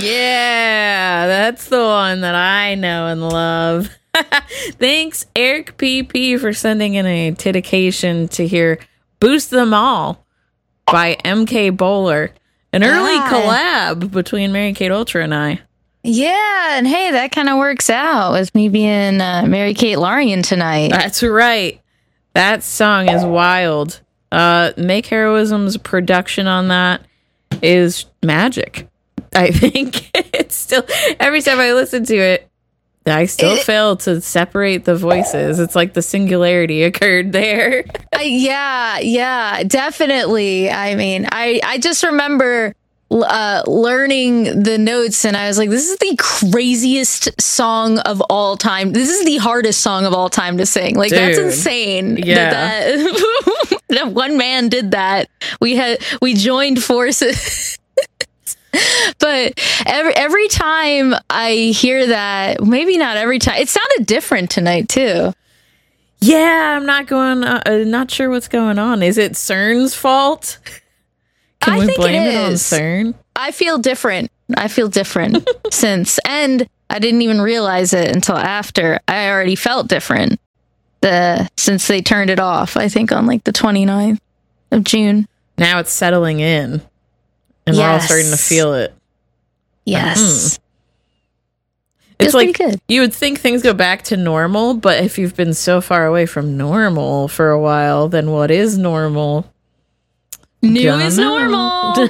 Yeah, that's the one that I know and love. Thanks, Eric PP, for sending in a dedication to hear Boost Them All by MK Bowler. An early collab between Mary-Kate Ultra and I. Yeah, and hey, that kind of works out with me being Mary-Kate Larian tonight. That's right. That song is wild. Make Heroism's production on that is magic. I think it's still, every time I listen to it, I still fail to separate the voices. It's like the singularity occurred there. Yeah, definitely. I mean, I just remember learning the notes, and I was like, this is the craziest song of all time. This is the hardest song of all time to sing. Like, dude, that's insane. Yeah. That one man did that. We joined forces. But every time I hear that, maybe not every time, it sounded different tonight too. Yeah, I'm not sure what's going on. Is it CERN's fault? Can we blame it on CERN? I feel different since, and I didn't even realize it until after. I already felt different since they turned it off, I think on like the 29th of June. Now it's settling in. And we're all starting to feel it. Yes. It's like good. You would think things go back to normal, but if you've been so far away from normal for a while, then what is normal? New is normal.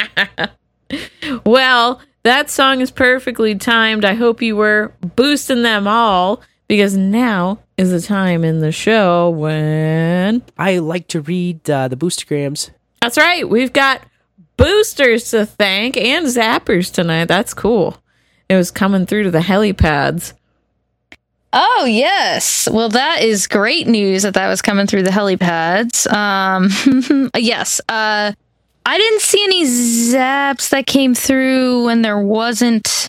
Well, that song is perfectly timed. I hope you were boosting them all, because now is the time in the show when I like to read the Boostergrams. That's right. We've got boosters to thank and zappers tonight. That's cool. It was coming through to the helipads. Oh, yes. Well, that is great news that was coming through the helipads. Yes. I didn't see any zaps that came through when there wasn't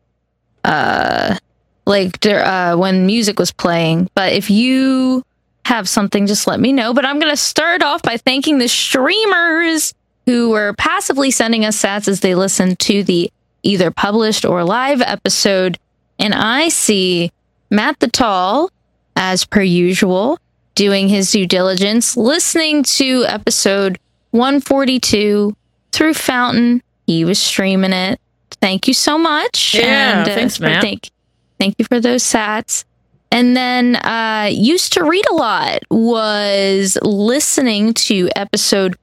when music was playing. But if you have something, just let me know. But I'm going to start off by thanking the streamers who were passively sending us sats as they listened to the either published or live episode. And I see Matt the Tall, as per usual, doing his due diligence, listening to episode 142 through Fountain. He was streaming it. Thank you so much. Yeah, thanks, Matt. Thank you for those sats. And then Used to Read a Lot was listening to episode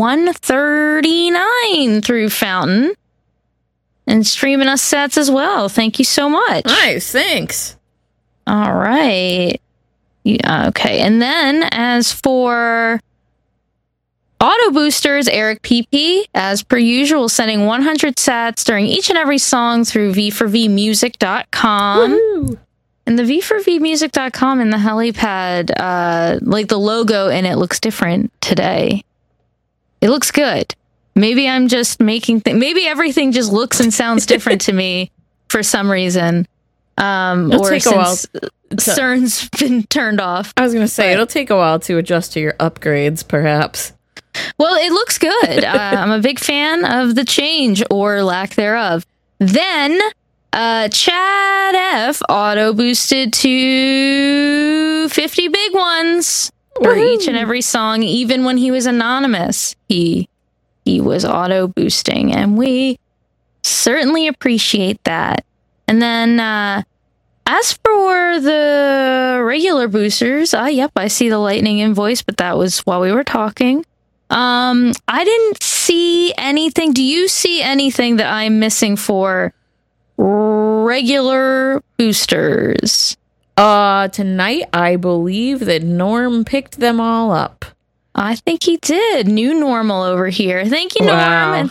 139 through Fountain and streaming us sets as well. Thank you so much. Nice, thanks. All right. Yeah, okay. And then as for auto boosters, Eric PP, as per usual, sending 100 sats during each and every song through v4vmusic.com. Woo-hoo. And the v4vmusic.com in the helipad, like the logo in it looks different today. It looks good. Maybe I'm just making maybe everything just looks and sounds different to me for some reason. It'll take a while. CERN's been turned off. I was going to say, it'll take a while to adjust to your upgrades, perhaps. Well, it looks good. I'm a big fan of the change or lack thereof. Then, Chad F. auto boosted to 50 big ones for each and every song, even when he was anonymous. He was auto boosting, and we certainly appreciate that. And then, as for the regular boosters, yep, I see the lightning invoice, but that was while we were talking. I didn't see anything. Do you see anything that I'm missing for regular boosters? Tonight, I believe that Norm picked them all up. I think he did. New normal over here. Thank you, Norm. Wow.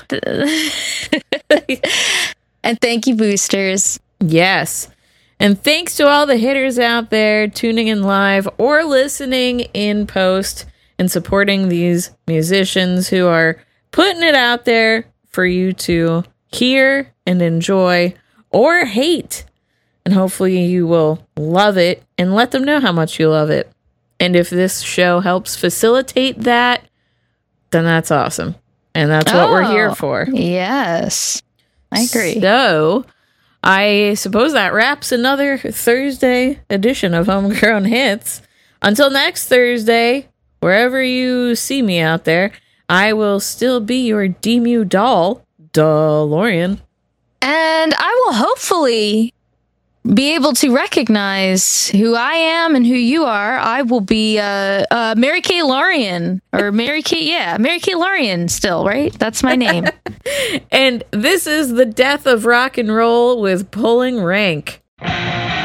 And thank you, boosters. Yes. And thanks to all the hitters out there tuning in live or listening in post and supporting these musicians who are putting it out there for you to hear and enjoy or hate. And hopefully you will love it and let them know how much you love it. And if this show helps facilitate that, then that's awesome. And that's what we're here for. Yes. I agree. So, I suppose that wraps another Thursday edition of Homegrown Hits. Until next Thursday, wherever you see me out there, I will still be your Demu doll, DeLorean. And I will hopefully be able to recognize who I am and who you are. I will be Mary Kay Lorian, or Mary Kay Lorian still, right? That's my name. And this is the death of rock and roll with Pulling Rank.